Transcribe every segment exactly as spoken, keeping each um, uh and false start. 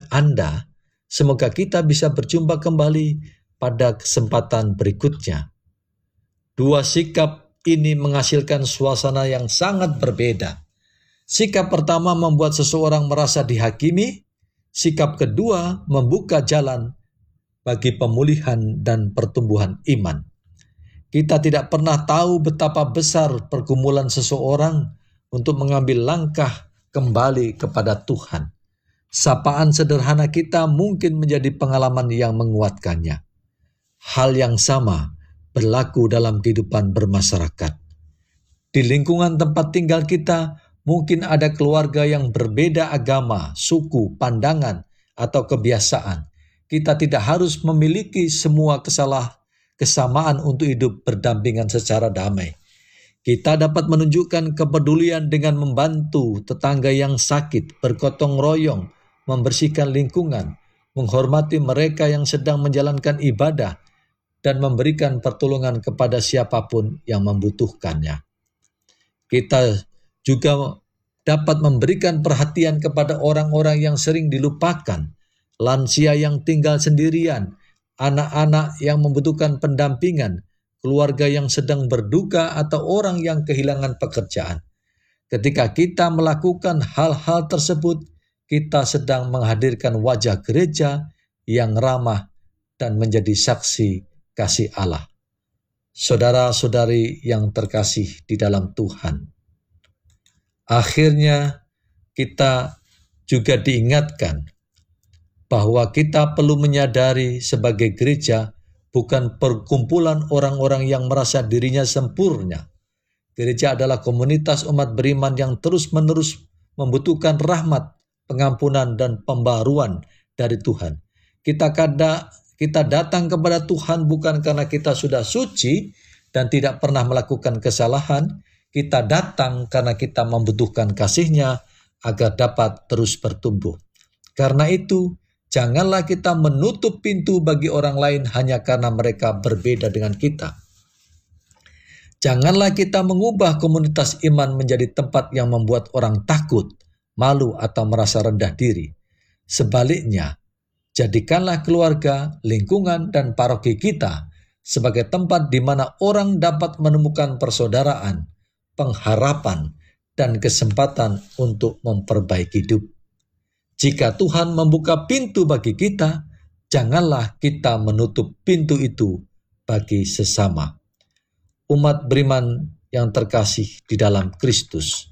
Anda. Semoga kita bisa berjumpa kembali pada kesempatan berikutnya. Dua sikap ini menghasilkan suasana yang sangat berbeda. Sikap pertama membuat seseorang merasa dihakimi, sikap kedua membuka jalan bagi pemulihan dan pertumbuhan iman. Kita tidak pernah tahu betapa besar pergumulan seseorang untuk mengambil langkah kembali kepada Tuhan. Sapaan sederhana kita mungkin menjadi pengalaman yang menguatkannya. Hal yang sama berlaku dalam kehidupan bermasyarakat. Di lingkungan tempat tinggal kita, mungkin ada keluarga yang berbeda agama, suku, pandangan, atau kebiasaan. Kita tidak harus memiliki semua kesalah kesamaan untuk hidup berdampingan secara damai. Kita dapat menunjukkan kepedulian dengan membantu tetangga yang sakit, bergotong royong, membersihkan lingkungan, menghormati mereka yang sedang menjalankan ibadah, dan memberikan pertolongan kepada siapapun yang membutuhkannya. Kita juga dapat memberikan perhatian kepada orang-orang yang sering dilupakan, lansia yang tinggal sendirian, anak-anak yang membutuhkan pendampingan, keluarga yang sedang berduka, atau orang yang kehilangan pekerjaan. Ketika kita melakukan hal-hal tersebut, kita sedang menghadirkan wajah gereja yang ramah dan menjadi saksi kasih Allah. Saudara-saudari yang terkasih di dalam Tuhan, akhirnya kita juga diingatkan bahwa kita perlu menyadari sebagai gereja bukan perkumpulan orang-orang yang merasa dirinya sempurna. Gereja adalah komunitas umat beriman yang terus-menerus membutuhkan rahmat, pengampunan, dan pembaruan dari Tuhan. Kita kada, kita datang kepada Tuhan bukan karena kita sudah suci dan tidak pernah melakukan kesalahan. Kita datang karena kita membutuhkan kasih-Nya agar dapat terus bertumbuh. Karena itu, janganlah kita menutup pintu bagi orang lain hanya karena mereka berbeda dengan kita. Janganlah kita mengubah komunitas iman menjadi tempat yang membuat orang takut, malu, atau merasa rendah diri. Sebaliknya, jadikanlah keluarga, lingkungan, dan paroki kita sebagai tempat di mana orang dapat menemukan persaudaraan, pengharapan, dan kesempatan untuk memperbaiki hidup. Jika Tuhan membuka pintu bagi kita, janganlah kita menutup pintu itu bagi sesama. Umat beriman yang terkasih di dalam Kristus.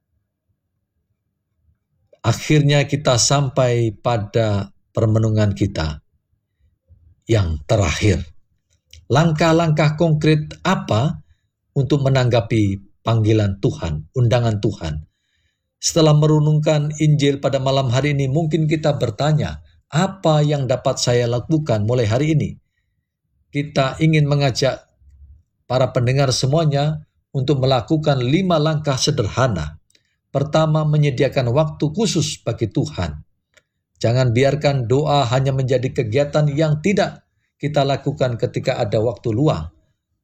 Akhirnya kita sampai pada permenungan kita yang terakhir. Langkah-langkah konkret apa untuk menanggapi panggilan Tuhan, undangan Tuhan? Setelah merenungkan Injil pada malam hari ini, mungkin kita bertanya, apa yang dapat saya lakukan mulai hari ini? Kita ingin mengajak para pendengar semuanya untuk melakukan lima langkah sederhana. Pertama, menyediakan waktu khusus bagi Tuhan. Jangan biarkan doa hanya menjadi kegiatan yang tidak kita lakukan ketika ada waktu luang.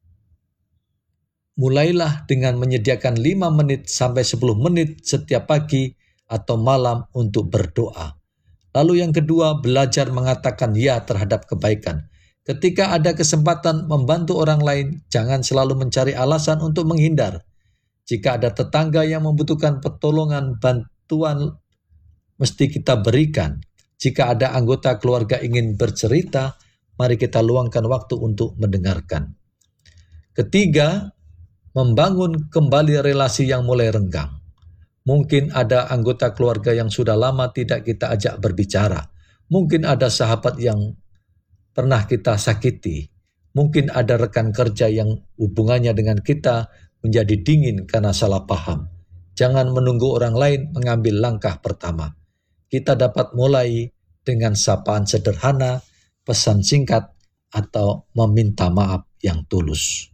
Mulailah dengan menyediakan lima menit sampai sepuluh menit setiap pagi atau malam untuk berdoa. Lalu yang kedua, belajar mengatakan ya terhadap kebaikan. Ketika ada kesempatan membantu orang lain, jangan selalu mencari alasan untuk menghindar. Jika ada tetangga yang membutuhkan pertolongan, bantuan mesti kita berikan. Jika ada anggota keluarga ingin bercerita, mari kita luangkan waktu untuk mendengarkan. Ketiga, membangun kembali relasi yang mulai renggang. Mungkin ada anggota keluarga yang sudah lama tidak kita ajak berbicara. Mungkin ada sahabat yang pernah kita sakiti. Mungkin ada rekan kerja yang hubungannya dengan kita menjadi dingin karena salah paham. Jangan menunggu orang lain mengambil langkah pertama. Kita dapat mulai dengan sapaan sederhana, pesan singkat, atau meminta maaf yang tulus.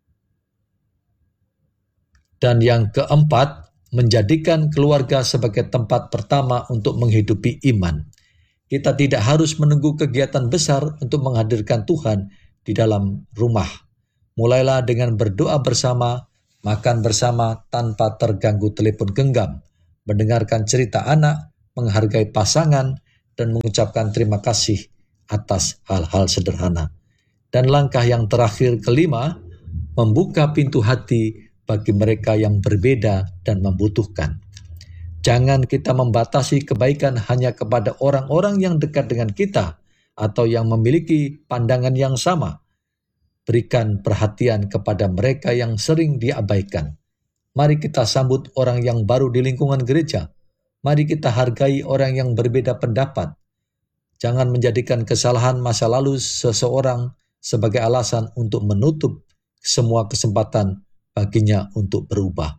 Dan yang keempat, menjadikan keluarga sebagai tempat pertama untuk menghidupi iman. Kita tidak harus menunggu kegiatan besar untuk menghadirkan Tuhan di dalam rumah. Mulailah dengan berdoa bersama, makan bersama tanpa terganggu telepon genggam, mendengarkan cerita anak, menghargai pasangan, dan mengucapkan terima kasih atas hal-hal sederhana. Dan langkah yang terakhir kelima, membuka pintu hati bagi mereka yang berbeda dan membutuhkan. Jangan kita membatasi kebaikan hanya kepada orang-orang yang dekat dengan kita atau yang memiliki pandangan yang sama. Berikan perhatian kepada mereka yang sering diabaikan. Mari kita sambut orang yang baru di lingkungan gereja. Mari kita hargai orang yang berbeda pendapat. Jangan menjadikan kesalahan masa lalu seseorang sebagai alasan untuk menutup semua kesempatan baginya untuk berubah.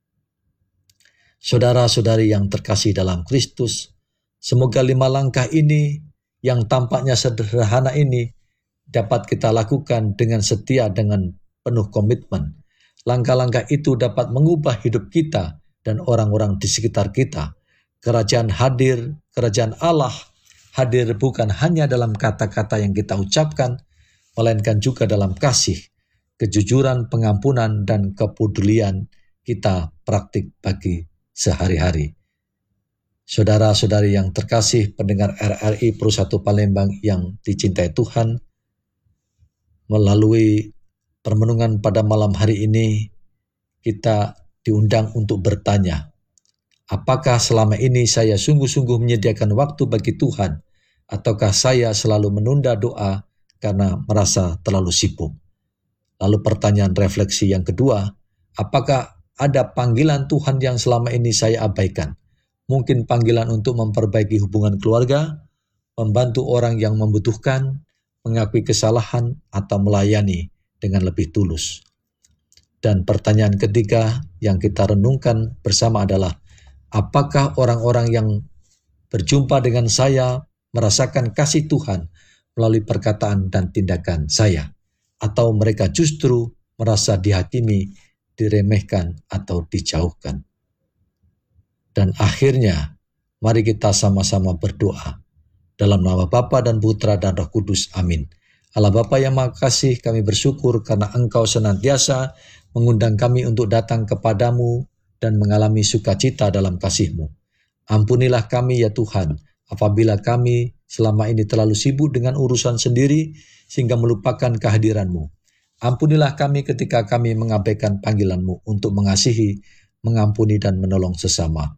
Saudara-saudari yang terkasih dalam Kristus, semoga lima langkah ini yang tampaknya sederhana ini dapat kita lakukan dengan setia dengan penuh komitmen. Langkah-langkah itu dapat mengubah hidup kita dan orang-orang di sekitar kita. Kerajaan hadir, kerajaan Allah hadir bukan hanya dalam kata-kata yang kita ucapkan, melainkan juga dalam kasih, kejujuran, pengampunan, dan kepedulian kita praktik bagi sehari-hari. Saudara-saudari yang terkasih, pendengar R R I Pro satu Palembang yang dicintai Tuhan, melalui permenungan pada malam hari ini, kita diundang untuk bertanya, apakah selama ini saya sungguh-sungguh menyediakan waktu bagi Tuhan, ataukah saya selalu menunda doa karena merasa terlalu sibuk? Lalu pertanyaan refleksi yang kedua, apakah ada panggilan Tuhan yang selama ini saya abaikan? Mungkin panggilan untuk memperbaiki hubungan keluarga, membantu orang yang membutuhkan, mengakui kesalahan, atau melayani dengan lebih tulus. Dan pertanyaan ketiga yang kita renungkan bersama adalah, apakah orang-orang yang berjumpa dengan saya merasakan kasih Tuhan melalui perkataan dan tindakan saya? Atau mereka justru merasa dihakimi, diremehkan, atau dijauhkan? Dan akhirnya, mari kita sama-sama berdoa. Dalam nama Bapa dan Putra dan Roh Kudus, amin. Allah Bapa yang Maha Kasih, kami bersyukur karena Engkau senantiasa mengundang kami untuk datang kepadamu dan mengalami sukacita dalam kasih-Mu. Ampunilah kami ya Tuhan, apabila kami selama ini terlalu sibuk dengan urusan sendiri sehingga melupakan kehadiran-Mu. Ampunilah kami ketika kami mengabaikan panggilan-Mu untuk mengasihi, mengampuni, dan menolong sesama.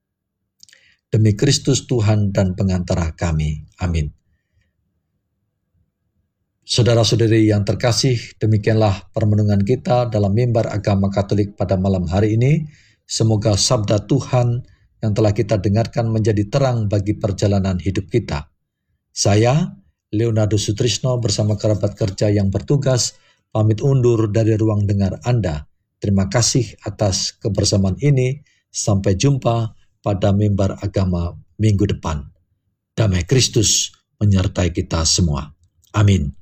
Demi Kristus Tuhan dan pengantara kami. Amin. Saudara-saudari yang terkasih, demikianlah permenungan kita dalam mimbar agama Katolik pada malam hari ini. Semoga sabda Tuhan yang telah kita dengarkan menjadi terang bagi perjalanan hidup kita. Saya, Leonardo Sutrisno, bersama kerabat kerja yang bertugas, pamit undur dari ruang dengar Anda. Terima kasih atas kebersamaan ini. Sampai jumpa pada mimbar agama minggu depan. Damai Kristus menyertai kita semua. Amin.